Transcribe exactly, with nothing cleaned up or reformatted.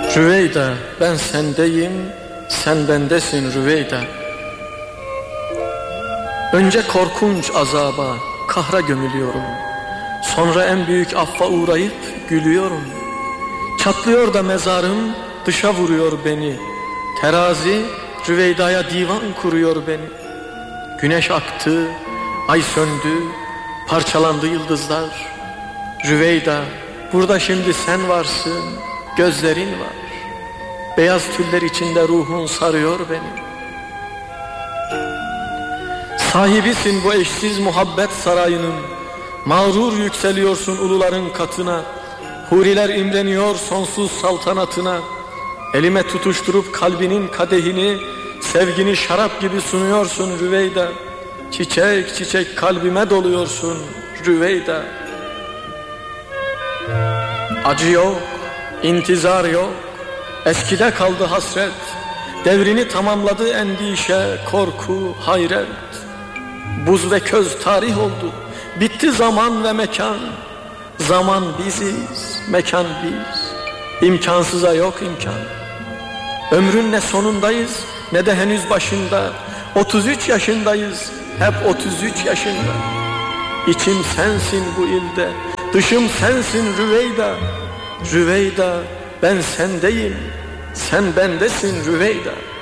Rüveyda, ben sendeyim, sen bendesin Rüveyda. Önce korkunç azaba, kahra gömülüyorum. Sonra en büyük affa uğrayıp gülüyorum. Çatlıyor da mezarım, dışa vuruyor beni. Terazi Rüveyda'ya divan kuruyor beni. Güneş aktı, ay söndü, parçalandı yıldızlar. Rüveyda, burada şimdi sen varsın, gözlerin var. Beyaz tüller içinde ruhun sarıyor beni. Sahibisin bu eşsiz muhabbet sarayının. Mağrur yükseliyorsun uluların katına. Huriler imreniyor sonsuz saltanatına. Elime tutuşturup kalbinin kadehini, sevgini şarap gibi sunuyorsun Rüveyda. Çiçek çiçek kalbime doluyorsun Rüveyda. Acı yok, intizar yok, eskide kaldı hasret. Devrini tamamladı endişe, korku, hayret. Buz ve köz tarih oldu, bitti zaman ve mekan. Zaman biziz, mekan biz, İmkansıza yok imkan. Ömrün ne sonundayız ne de henüz başında. Otuz üç yaşındayız, hep otuz üç yaşında. İçim sensin bu ilde, dışım sensin Rüveyda. Rüveyda, ben sendeyim, sen bendesin Rüveyda.